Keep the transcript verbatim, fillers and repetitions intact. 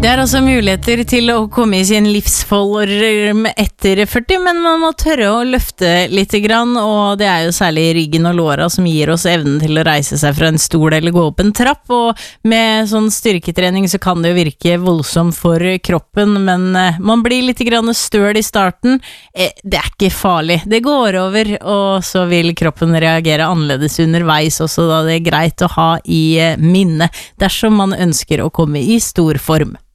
Det er altså muligheter til å komme i sin livsform etter førti, men man må tørre å løfte litt grann, og det er jo særlig ryggen og låra som gir oss evnen til å reise seg fra en stol eller gå opp en trapp, og med sånn styrketrening så kan det jo virke voldsomt for kroppen, men man blir litt grann støl i starten. Det er ikke farlig, det går over, og så vil kroppen reagere annerledes underveis også, da det er greit å ha i minne dersom man ønsker å komme i stor form.